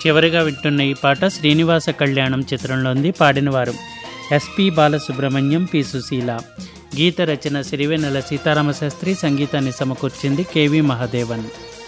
చివరిగా వింటున్న ఈ పాట శ్రీనివాస కళ్యాణం చిత్రంలోంది. పాడినవారు SP Balasubrahmanyam, P Susheela. గీత రచన సిరివెన్నెల సీతారామశాస్త్రి, సంగీతాన్ని సమకూర్చింది కెవి మహాదేవన్.